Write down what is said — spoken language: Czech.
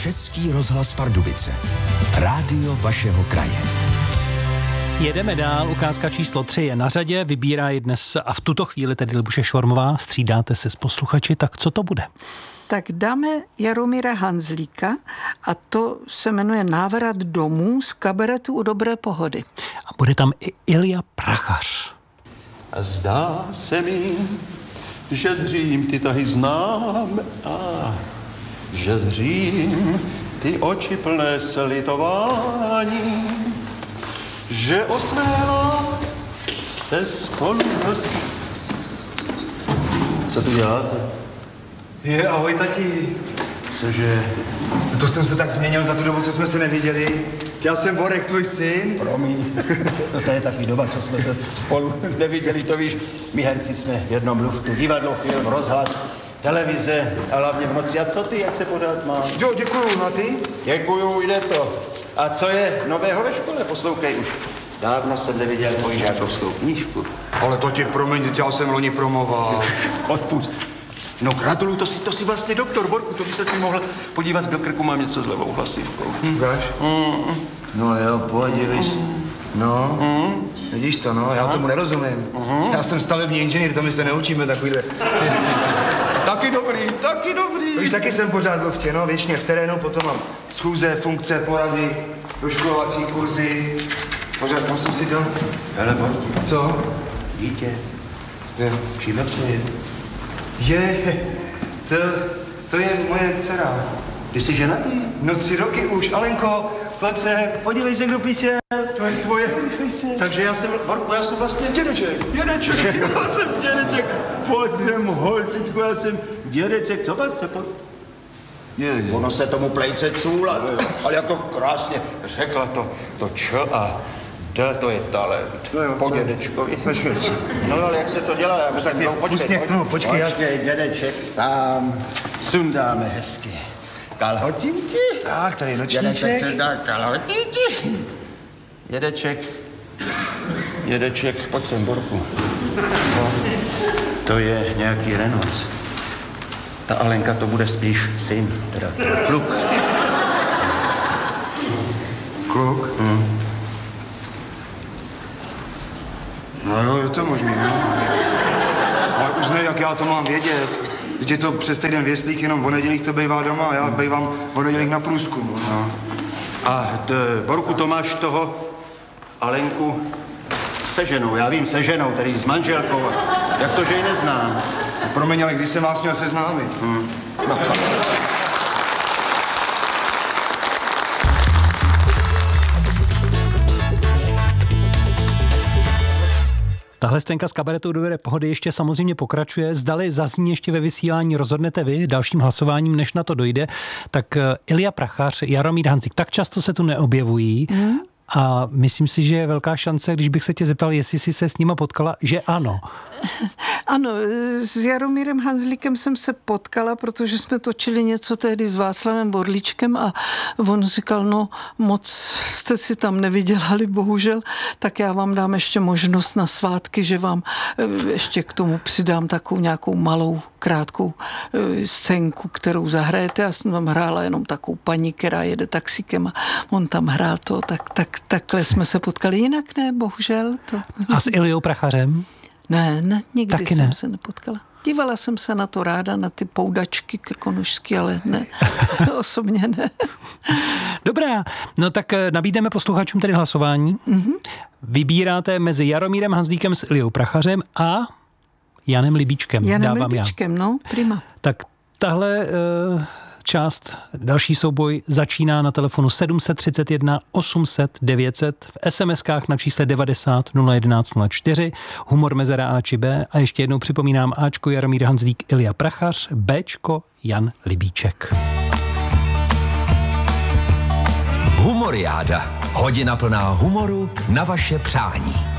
Český rozhlas Pardubice. Rádio vašeho kraje. Jedeme dál, ukázka číslo 3 je na řadě, vybírá ji dnes a v tuto chvíli tedy Libuše Švormová, střídáte se s posluchači, tak co to bude? Tak dáme Jaromíra Hanzlíka a to se jmenuje Návrat domů z kabaretu U dobré pohody. A bude tam i Ilja Prachař. Zdá se mi, že zřím ty tahy znám a že zřím ty oči plné slitování, že osméla se spolu. Co tu děláte? Ahoj, tati. Cože? To jsem se tak změnil za tu dobu, co jsme se neviděli. Já jsem Borek, tvůj syn. Promiň, to je takový doba, co jsme se spolu neviděli, to víš. My herci jsme v jednom luftu, divadlo, film, rozhlas, televize a hlavně v noci. A co ty, jak se pořád máš? Jo, děkuju, a ty? Děkuju, jde to. A co je nového ve škole? Poslouchej už. Dávno jsem neviděl tvoji žákovskou knížku. Ale to ti promiň, já jsem loni promoval. Odpust. No gratuluju, to si vlastně doktor, Borku, to by se si mohl podívat do krku, mám něco s levou hlasivkou. Ukáž? No jo, podívej se. No, vidíš to, no, já tomu nerozumím. Já jsem stavební inženýr, to my se neučíme takovýhle věci. Taky dobrý. Víš, taky jsem pořád v luftě, no, věčně v terénu, potom mám schůze, funkce, porady, doškolovací kurzy. Pořád, kam jsem si dal? Hele, Borku. Co? Dítě. Jo. Čím to je? To je moje dcera. Ty jsi ženatý? No 3 roky už, Alenko, pojď se, podívej se, kdo píše. To je tvoje. Takže já jsem vlastně dědeček. Já jsem dědeček. Pojď sem, holčičku, já jsem dědeček. Co pak se Ono se tomu plejce cůlat, ale jak to krásně řekla to Č a D, to je talent. Po dědečkovi. No ale jak se to dělá? Počkej, dědeček sám. Sundáme hezky kalhotinky. Tak, tady nočníček. Dědeček se dá kalhotinky. Dědeček, pojď sem, Borku. To je nějaký renonc. Ta Alenka to bude spíš syn, teda kluk. Kluk? No jo, je to možný, no. Ale uznej, jak já to mám vědět. Teď je to přes týden věslík, jenom o nedělích to bývá doma a já bývám o nedělích na průzkumu. No. A Borku, to máš toho Alenku se ženou, já vím, se ženou, tedy s manželkou. Jak to, že ji neznám? Promiň, ale když jsem vás měl seznámit. No. Tahle scénka z kabaretu Dobré pohody ještě samozřejmě pokračuje. Zdali zazní ještě ve vysílání, rozhodnete vy dalším hlasováním, než na to dojde. Tak Ilja Prachař, Jaromír Hanzlík, tak často se tu neobjevují. A myslím si, že je velká šance, když bych se tě zeptal, jestli jsi se s nima potkala, že ano. Ano, s Jaromírem Hanzlíkem jsem se potkala, protože jsme točili něco tehdy s Václavem Borlíčkem a on říkal, no moc jste si tam nevydělali, bohužel, tak já vám dám ještě možnost na svátky, že vám ještě k tomu přidám takovou nějakou malou krátkou scénku, kterou zahrajete. Já jsem tam hrála jenom takovou paní, která jede taxikem a on tam hrál to, takhle jsme se potkali. Jinak ne, bohužel. To. A s Iljou Prachařem? Ne, nikdy taky jsem ne. se nepotkala. Dívala jsem se na to ráda, na ty poudačky krkonožský, ale ne, osobně ne. Dobrá, no tak nabídneme posluchačům tedy hlasování. Vybíráte mezi Jaromírem Hanzlíkem s Iljou Prachařem a Janem Libíčkem. No, prima. Tak tahle část, další souboj začíná na telefonu 731 800 900, v SMS-kách na čísle 90 011 04, humor mezera A či B a ještě jednou připomínám Ačko Jaromír Hanzlík, Ilja Prachař, Bčko Jan Libíček. Humoriáda. Hodina plná humoru na vaše přání.